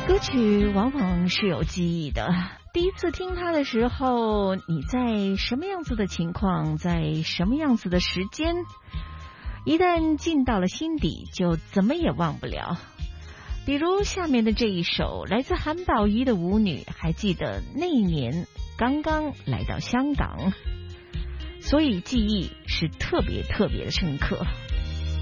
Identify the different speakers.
Speaker 1: 歌曲往往是有记忆的。第一次听它的时候，你在什么样子的情况，在什么样子的时间，一旦进到了心底，就怎么也忘不了。比如下面的这一首来自韩宝仪的舞女，还记得那一年刚刚来到香港，所以记忆是特别特别的深刻。